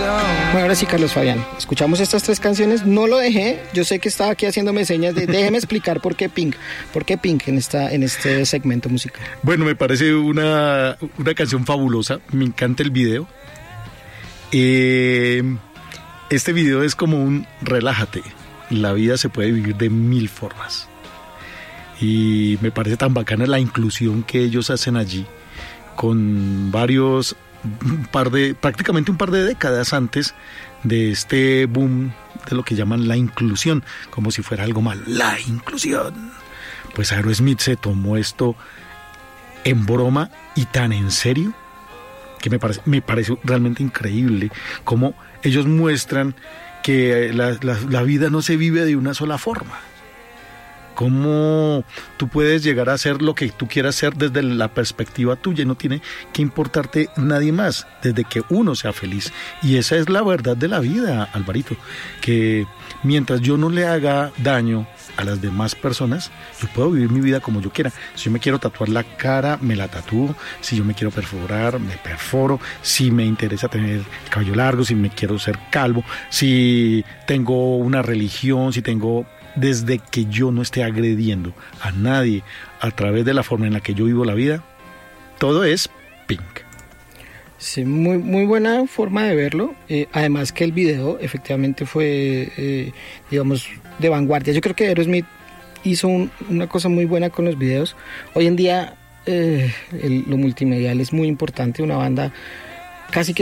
Bueno, ahora sí, Carlos Fabián, escuchamos estas 3 canciones, no lo dejé, yo sé que estaba aquí haciéndome señas de déjeme explicar por qué Pink en este segmento musical. Bueno, me parece una canción fabulosa, me encanta el video. Este video es como un relájate, la vida se puede vivir de 1000 formas. Y me parece tan bacana la inclusión que ellos hacen allí, con prácticamente un par de décadas antes de este boom de lo que llaman la inclusión, como si fuera algo malo, la inclusión. Pues Aerosmith se tomó esto en broma y tan en serio que me parece realmente increíble cómo ellos muestran que la vida no se vive de una sola forma. Cómo tú puedes llegar a hacer lo que tú quieras hacer desde la perspectiva tuya y no tiene que importarte nadie más, desde que uno sea feliz. Y esa es la verdad de la vida, Alvarito, que mientras yo no le haga daño a las demás personas, yo puedo vivir mi vida como yo quiera. Si yo me quiero tatuar la cara, me la tatúo. Si yo me quiero perforar, me perforo. Si me interesa tener cabello largo, si me quiero ser calvo, si tengo una religión, desde que yo no esté agrediendo a nadie a través de la forma en la que yo vivo la vida, todo es Pink. Sí, muy, muy buena forma de verlo. Además que el video efectivamente fue, digamos, de vanguardia. Yo creo que Aerosmith hizo una cosa muy buena con los videos. Hoy en día lo multimedial es muy importante. Una banda casi que